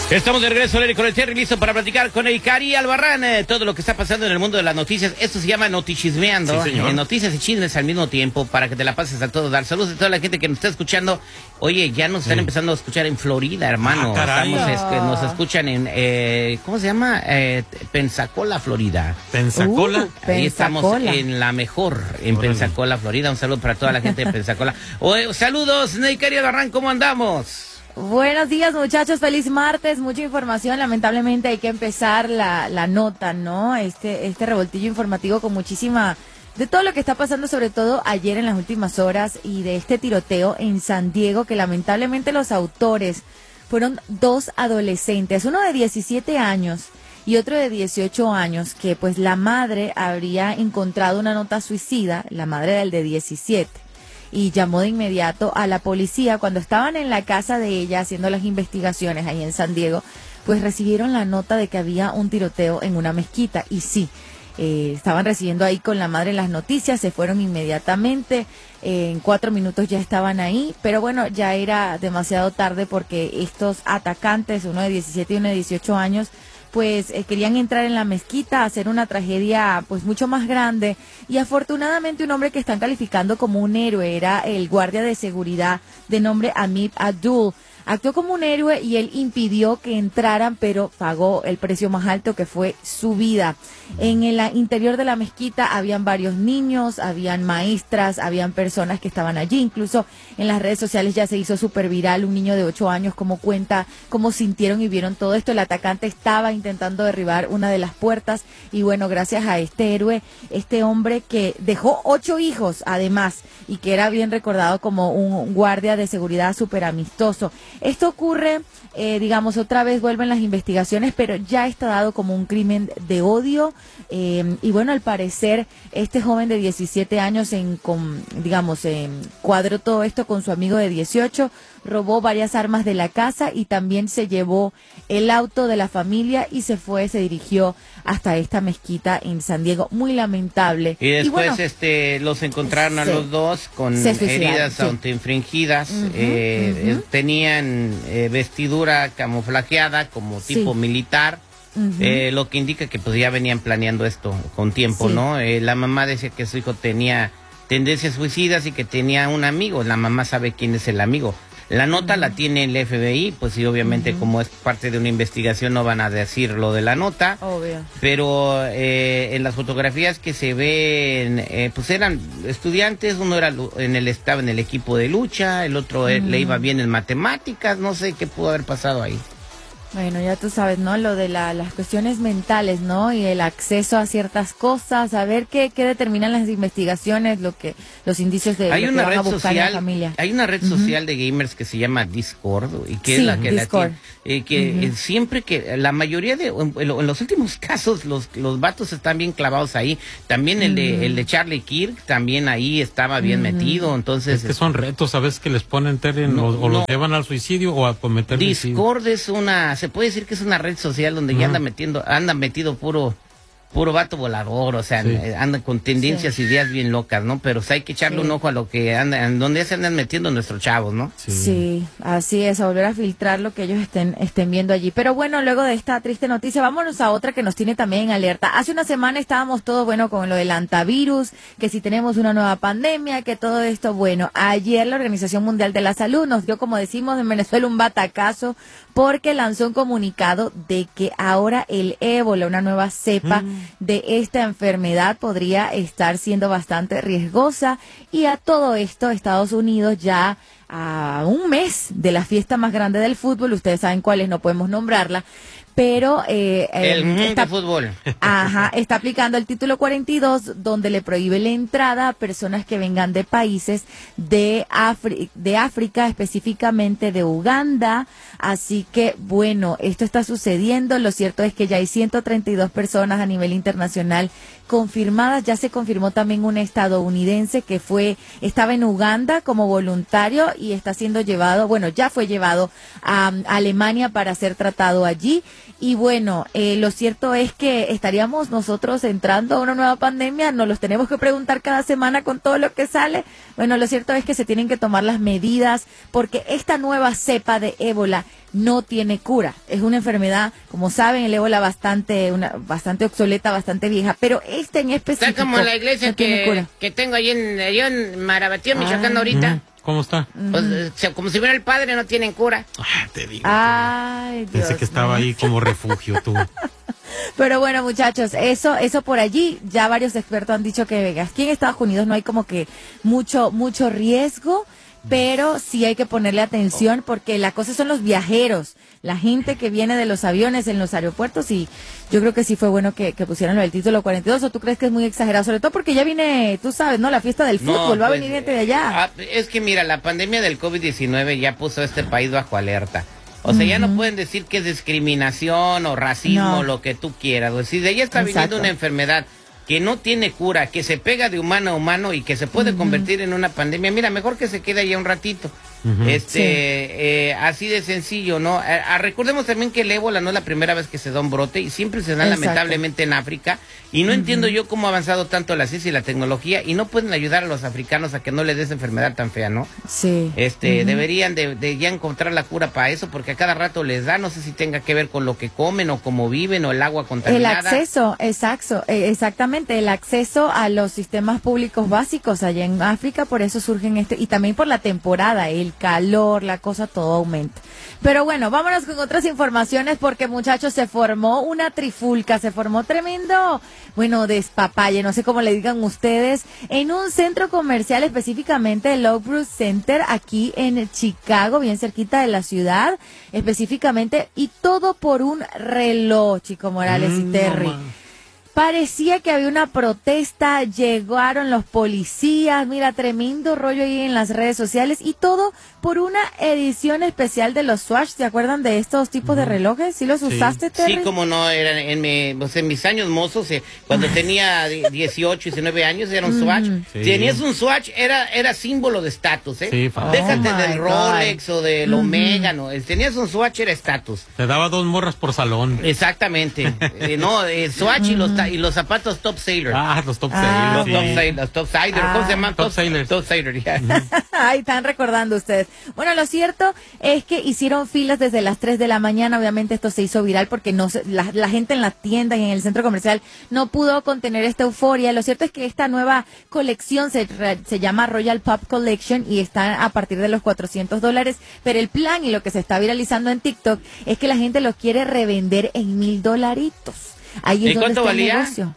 Estamos de regreso con el Terry, listo para platicar con el Cari Albarrán, todo lo que está pasando en el mundo de las noticias. Esto se llama Notichismeando, sí, señor. Noticias y chismes al mismo tiempo, para que te la pases a todo dar. Saludos a toda la gente que nos está escuchando. Oye, ya nos están empezando a escuchar en Florida, hermano. Nos escuchan en, ¿cómo se llama? Pensacola, Florida. ¿Pensacola? Ahí estamos en la mejor, en Pensacola, Florida. Un saludo para toda la gente de Pensacola. Oye, saludos, Cari Albarrán, ¿cómo andamos? Buenos días, muchachos, feliz martes, mucha información, lamentablemente hay que empezar la nota, ¿no? Este revoltillo informativo con muchísima, de todo lo que está pasando, sobre todo ayer en las últimas horas, y de este tiroteo en San Diego, que lamentablemente los autores fueron dos adolescentes, uno de 17 años y otro de 18 años, que pues la madre habría encontrado una nota suicida, la madre del de 17. Y llamó de inmediato a la policía. Cuando estaban en la casa de ella haciendo las investigaciones ahí en San Diego, pues recibieron la nota de que había un tiroteo en una mezquita. Y sí, estaban recibiendo ahí con la madre las noticias, se fueron inmediatamente, en 4 minutos ya estaban ahí, pero bueno, ya era demasiado tarde porque estos atacantes, uno de 17 y uno de 18 años, pues querían entrar en la mezquita, hacer una tragedia pues mucho más grande, y afortunadamente un hombre que están calificando como un héroe era el guardia de seguridad de nombre Amit Abdul. Actuó como un héroe y él impidió que entraran, pero pagó el precio más alto, que fue su vida. En el interior de la mezquita habían varios niños, habían maestras, habían personas que estaban allí. Incluso en las redes sociales ya se hizo súper viral un niño de 8 años como cuenta cómo sintieron y vieron todo esto. El atacante estaba intentando derribar una de las puertas y bueno, gracias a este héroe, este hombre que dejó 8 hijos además y que era bien recordado como un guardia de seguridad súper amistoso. Esto ocurre, digamos, otra vez vuelven las investigaciones, pero ya está dado como un crimen de odio. Y bueno, al parecer, este joven de 17 años, cuadró todo esto con su amigo de 18, robó varias armas de la casa y también se llevó el auto de la familia y se dirigió hasta esta mezquita en San Diego. Muy lamentable. Y después los encontraron a los dos con heridas autoinfringidas. Tenían vestidura camuflajeada como tipo militar. Lo que indica que pues ya venían planeando esto con tiempo, ¿no? La mamá decía que su hijo tenía tendencias suicidas y que tenía un amigo. La mamá sabe quién es el amigo. La nota la tiene el FBI, pues sí, obviamente como es parte de una investigación no van a decir lo de la nota. Obvio. Pero en las fotografías que se ven, pues eran estudiantes, uno estaba en el equipo de lucha, el otro le iba bien en matemáticas, no sé qué pudo haber pasado ahí. Bueno, ya tú sabes, ¿no? Lo de las cuestiones mentales, ¿no? Y el acceso a ciertas cosas, a ver qué determinan las investigaciones, los indicios de lo que van a buscar en la familia. Hay una red social de gamers que se llama Discord, y que es la que Discord. Siempre que la mayoría en los últimos casos los vatos están bien clavados ahí. También el de Charlie Kirk también ahí estaba bien metido, entonces es que son retos, a veces que les ponen o los llevan al suicidio o a cometer Discord suicidio. Se puede decir que es una red social donde ya anda metido puro vato volador, o sea, andan con tendencias, ideas bien locas, ¿no? Pero hay que echarle un ojo a lo que andan, donde se andan metiendo nuestros chavos, ¿no? Sí, así es, a volver a filtrar lo que ellos estén viendo allí. Pero bueno, luego de esta triste noticia, vámonos a otra que nos tiene también en alerta. Hace una semana estábamos todos, con lo del antivirus, que si tenemos una nueva pandemia, que todo esto, ayer la Organización Mundial de la Salud nos dio, como decimos en Venezuela, un batacazo, porque lanzó un comunicado de que ahora el ébola, una nueva cepa de esta enfermedad, podría estar siendo bastante riesgosa. Y a todo esto, Estados Unidos, ya a un mes de la fiesta más grande del fútbol, ustedes saben cuál es, no podemos nombrarla, pero el fútbol. Está aplicando el título 42, donde le prohíbe la entrada a personas que vengan de países de África, específicamente de Uganda. Así que, esto está sucediendo. Lo cierto es que ya hay 132 personas a nivel internacional confirmadas. Ya se confirmó también un estadounidense que estaba en Uganda como voluntario y está siendo llevado, ya fue llevado a Alemania para ser tratado allí. Y lo cierto es que estaríamos nosotros entrando a una nueva pandemia, nos los tenemos que preguntar cada semana con todo lo que sale. Lo cierto es que se tienen que tomar las medidas porque esta nueva cepa de ébola no tiene cura. Es una enfermedad, como saben, el ébola bastante obsoleta, bastante vieja, pero este en específico está como la iglesia no tiene cura. que tengo ahí en Marabatío, Michoacán, ahorita. ¿Cómo está? Pues, como si fuera el padre, no tienen cura. Te digo. Ay, Dios. Pensé que estaba ahí como refugio tú. Pero bueno, muchachos, eso por allí, ya varios expertos han dicho que aquí en Estados Unidos no hay como que mucho riesgo, pero sí hay que ponerle atención porque la cosa son los viajeros, la gente que viene de los aviones en los aeropuertos, y yo creo que sí fue bueno que pusieran lo del título 42, ¿o tú crees que es muy exagerado? Sobre todo porque ya viene, tú sabes, ¿no? La fiesta del fútbol, va a venir gente de allá. Es que mira, la pandemia del COVID-19 ya puso a este país bajo alerta. O sea, ya no pueden decir que es discriminación o racismo, lo que tú quieras. O sea, si de ahí está viniendo una enfermedad que no tiene cura, que se pega de humano a humano y que se puede convertir en una pandemia, mira, mejor que se quede ahí un ratito. Así de sencillo, ¿no? Recordemos también que el ébola no es la primera vez que se da un brote y siempre se da lamentablemente en África, y no entiendo yo cómo ha avanzado tanto la ciencia y la tecnología y no pueden ayudar a los africanos a que no les dé esa enfermedad tan fea, ¿no? Sí. Deberían de ya encontrar la cura para eso, porque a cada rato les da, no sé si tenga que ver con lo que comen o cómo viven o el agua contaminada. El acceso, exactamente, el acceso a los sistemas públicos básicos allá en África, por eso surgen y también por la temporada, el calor, la cosa, todo aumenta. Pero bueno, vámonos con otras informaciones porque, muchachos, se formó una trifulca, se formó tremendo, despapalle, no sé cómo le digan ustedes, en un centro comercial, específicamente el Oakbrook Center, aquí en Chicago, bien cerquita de la ciudad, específicamente, y todo por un reloj, Chico Morales y Terry. Parecía que había una protesta, llegaron los policías, mira, tremendo rollo ahí en las redes sociales, y todo por una edición especial de los Swatch. ¿Se acuerdan de estos tipos de relojes? ¿Sí los usaste, Terry? Sí, como no, eran en mis años mozos, cuando tenía 18, 19 años, era un Swatch. Si tenías un Swatch, era símbolo de estatus, Sí, déjate del Rolex o del Omega, no, tenías un Swatch, era estatus. Te daba 2 morras por salón. Exactamente. Swatch y los zapatos Top Sailor. Los Top Sailor. Los Top Sailor. ¿Cómo se llaman? Top Sailors. Top Sailor, Ay, están recordando ustedes. Bueno, lo cierto es que hicieron filas desde las 3 de la mañana. Obviamente esto se hizo viral porque la gente en las tiendas y en el centro comercial no pudo contener esta euforia. Lo cierto es que esta nueva colección se llama Royal Pop Collection y está a partir de los $400. Pero el plan y lo que se está viralizando en TikTok es que la gente los quiere revender en $1,000. Ahí es donde cuánto está valía? el negocio.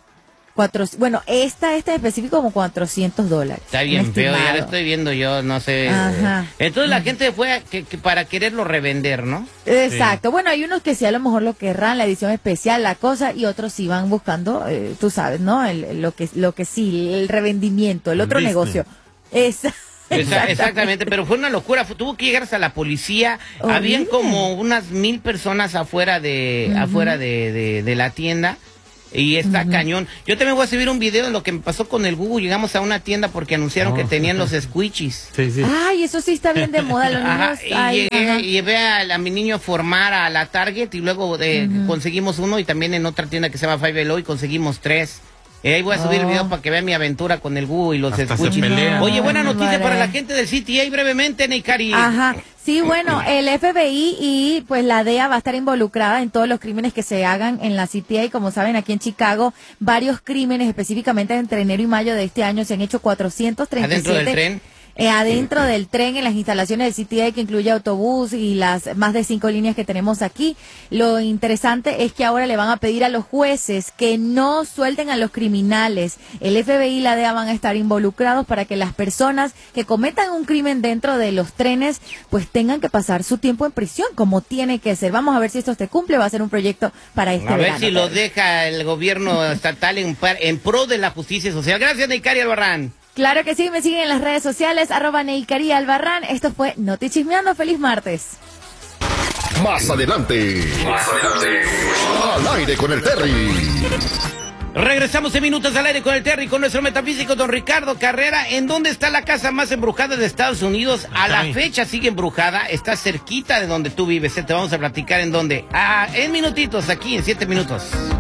Esta específico como $400. Está bien feo, ya lo estoy viendo yo, no sé. Ajá. Entonces la gente fue que para quererlo revender, ¿no? Exacto. Sí. Bueno, hay unos que sí a lo mejor lo querrán, la edición especial, la cosa, y otros sí van buscando, tú sabes, ¿no? Lo que sí, el revendimiento, el otro negocio. Exactamente, pero fue una locura, tuvo que llegar hasta la policía. Habían como unas 1,000 personas afuera de la tienda. Y está cañón. Yo también voy a subir un video de lo que me pasó con el Google. Llegamos a una tienda porque anunciaron que tenían los squishies. Sí. Ay, eso sí está bien de moda, los niños. Y llevé a mi niño a formar a la Target y luego conseguimos uno, y también en otra tienda que se llama Five Below y conseguimos 3. Ahí voy a subir el video para que vean mi aventura con el Google y los squishies. Oye, buena noticia para la gente del CTA brevemente, Neikari. Ajá. Sí, bueno, el FBI y pues la DEA va a estar involucrada en todos los crímenes que se hagan en la CTA. Como saben, aquí en Chicago, varios crímenes, específicamente entre enero y mayo de este año, se han hecho 437. ¿Adentro del tren? Adentro del tren, en las instalaciones del CTA, que incluye autobús y las más de 5 líneas que tenemos aquí. Lo interesante es que ahora le van a pedir a los jueces que no suelten a los criminales. El FBI y la DEA van a estar involucrados para que las personas que cometan un crimen dentro de los trenes pues tengan que pasar su tiempo en prisión, como tiene que ser. Vamos a ver si esto se cumple, va a ser un proyecto para este verano. A ver si lo deja el gobierno estatal en pro de la justicia social. Gracias, Neikari Albarrán. Claro que sí, me siguen en las redes sociales, @Neikari Albarrán. Esto fue Noti Chismeando. Feliz martes. Más adelante. Al aire con el Terry. Regresamos en minutos al aire con el Terry, con nuestro metafísico don Ricardo Carrera. ¿En dónde está la casa más embrujada de Estados Unidos? A la fecha sigue embrujada, está cerquita de donde tú vives. Te vamos a platicar en dónde. En minutitos, aquí en 7 minutos.